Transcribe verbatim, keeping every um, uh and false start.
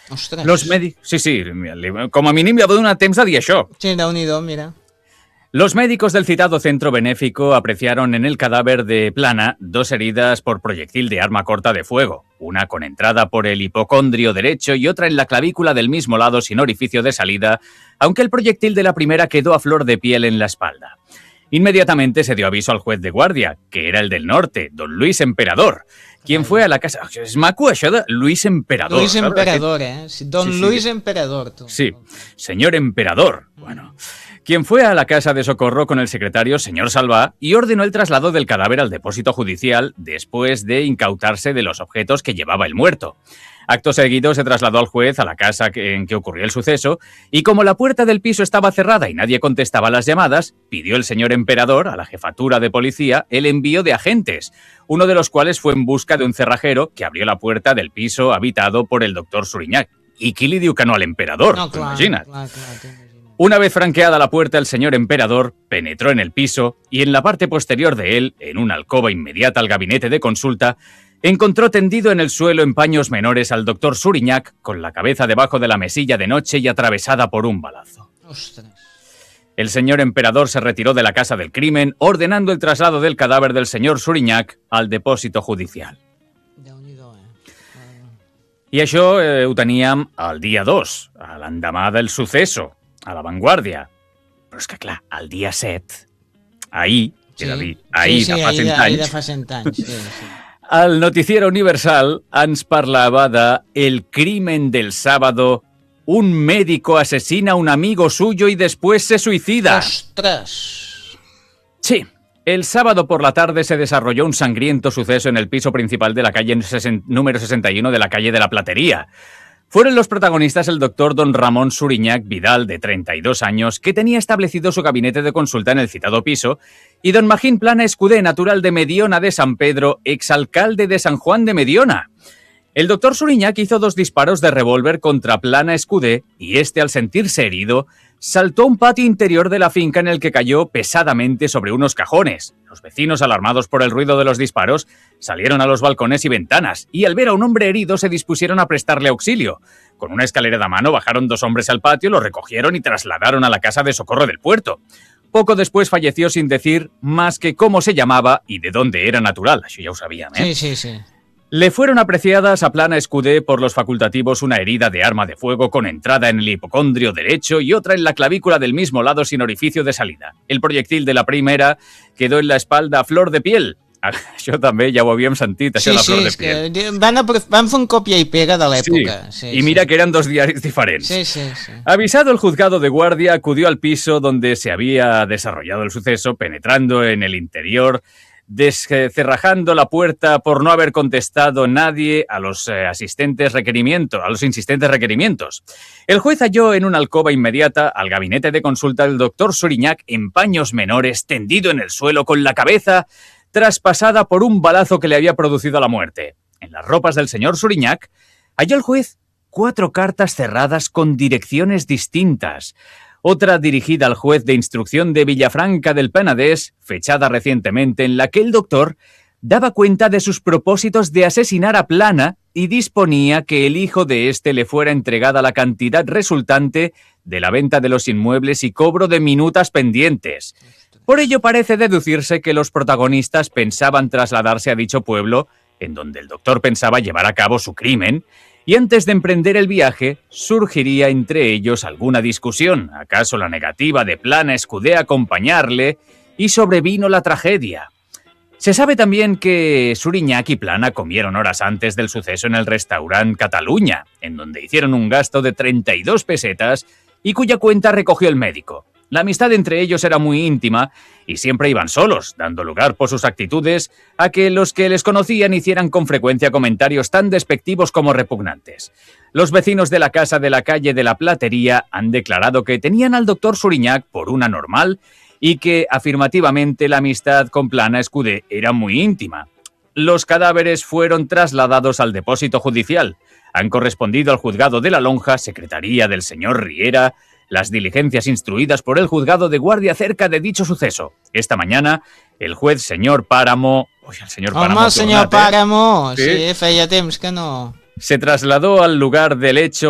Ostres. Los médicos... Sí, sí, com a mínim li ha donat temps a dir això. Sí, Déu-n'hi-do, mira. Los médicos del citado centro benéfico apreciaron en el cadáver de Plana dos heridas por proyectil de arma corta de fuego, una con entrada por el hipocondrio derecho y otra en la clavícula del mismo lado sin orificio de salida, aunque el proyectil de la primera quedó a flor de piel en la espalda. Inmediatamente se dio aviso al juez de guardia, que era el del norte, don Luis Emperador, quien fue a la casa... És maco això de Luis Emperador. Luis Emperador, eh? Don sí, sí. Luis Emperador, tú. Sí, señor Emperador. Bueno... Quien fue a la casa de socorro con el secretario, señor Salvá, y ordenó el traslado del cadáver al depósito judicial después de incautarse de los objetos que llevaba el muerto. Acto seguido se trasladó al juez a la casa en que ocurrió el suceso y como la puerta del piso estaba cerrada y nadie contestaba las llamadas, pidió el señor Emperador a la jefatura de policía el envío de agentes, uno de los cuales fue en busca de un cerrajero que abrió la puerta del piso habitado por el doctor Suriñac. ¿Y qui li diu que no al emperador? No, clar, imagina't. clar, clar, Una vez franqueada la puerta, el señor Emperador penetró en el piso y en la parte posterior de él, en una alcoba inmediata al gabinete de consulta, encontró tendido en el suelo en paños menores al doctor Suriñac con la cabeza debajo de la mesilla de noche y atravesada por un balazo. Ostras. El señor Emperador se retiró de la casa del crimen, ordenando el traslado del cadáver del señor Suriñac al depósito judicial. Déu-n'hi-do, eh? I això eh, ho teníem al dia dos, a l'endemà del suceso, a La Vanguardia. Però és que, clar, el dia set, ahir, sí. és a dir, ahir sí, sí, de fa cent ahir, anys, de fa cent anys sí, sí. el Noticiero Universal ens parlava de El crimen del sábado, un médico asesina a un amigo suyo y después se suicida. ¡Ostras! Sí. El sábado por la tarde se desarrolló un sangriento suceso en el piso principal de la calle número sesenta y uno de la calle de la Platería. Fueron los protagonistas el doctor don Ramón Suriñac Vidal, de treinta y dos años, que tenía establecido su gabinete de consulta en el citado piso, y don Magín Plana Escudé, natural de Mediona de San Pedro, exalcalde de San Juan de Mediona. El doctor Suriñac hizo dos disparos de revólver contra Plana Escudé y este, al sentirse herido, saltó a un patio interior de la finca en el que cayó pesadamente sobre unos cajones. Los vecinos, alarmados por el ruido de los disparos, salieron a los balcones y ventanas y al ver a un hombre herido se dispusieron a prestarle auxilio. Con una escalera de mano bajaron dos hombres al patio, lo recogieron y trasladaron a la casa de socorro del puerto. Poco después falleció sin decir más que cómo se llamaba y de dónde era natural. Això ja ho sabíem, eh? Sí, sí, sí. Le fueron apreciadas a Plana Escudé por los facultativos una herida de arma de fuego con entrada en el hipocondrio derecho y otra en la clavícula del mismo lado sin orificio de salida. El proyectil de la primera quedó en la espalda a flor de piel. Això també ja ho havíem sentit, això sí, de la flor sí, de piel. Que van, a, van fer un copia y pega de l'època. Sí, sí, y mira sí. que eran dos diarios diferentes. Sí, sí, sí. Avisado el juzgado de guardia, acudió al piso donde se había desarrollado el suceso, penetrando en el interior, descerrajando la puerta por no haber contestado nadie a los eh, asistentes requerimientos, a los insistentes requerimientos. El juez halló en una alcoba inmediata al gabinete de consulta del doctor Suriñac en paños menores, tendido en el suelo con la cabeza traspasada por un balazo que le había producido la muerte. En las ropas del señor Suriñac halló el juez cuatro cartas cerradas con direcciones distintas. Otra dirigida al juez de instrucción de Villafranca del Penedès, fechada recientemente, en la que el doctor daba cuenta de sus propósitos de asesinar a Plana y disponía que el hijo de éste le fuera entregada la cantidad resultante de la venta de los inmuebles y cobro de minutas pendientes. Por ello parece deducirse que los protagonistas pensaban trasladarse a dicho pueblo, en donde el doctor pensaba llevar a cabo su crimen, y antes de emprender el viaje, surgiría entre ellos alguna discusión, acaso la negativa de Plana Escudé a acompañarle, y sobrevino la tragedia. Se sabe también que Suriñac y Plana comieron horas antes del suceso en el restaurante Cataluña, en donde hicieron un gasto de treinta y dos pesetas y cuya cuenta recogió el médico. La amistad entre ellos era muy íntima y siempre iban solos, dando lugar por sus actitudes a que los que les conocían hicieran con frecuencia comentarios tan despectivos como repugnantes. Los vecinos de la casa de la calle de la Platería han declarado que tenían al doctor Suriñac por una normal y que afirmativamente la amistad con Plana Escudé era muy íntima. Los cadáveres fueron trasladados al depósito judicial. Han correspondido al juzgado de la Lonja, secretaría del señor Riera, las diligencias instruidas por el juzgado de guardia acerca de dicho suceso. Esta mañana, el juez señor Páramo... Uy, el señor Home, Páramo... el senyor tornat, eh? Páramo, sí, Sí. feia temps que no... Se trasladó al lugar del hecho